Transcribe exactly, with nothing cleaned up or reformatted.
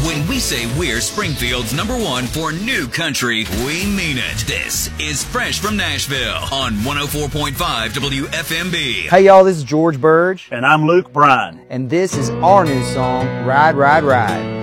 When we say we're Springfield's number one for new country, we mean it. This is Fresh from Nashville on one oh four point five W F M B. Hey y'all, this is George Burge. And I'm Luke Bryan. And this is our new song, Ride, Ride, Ride.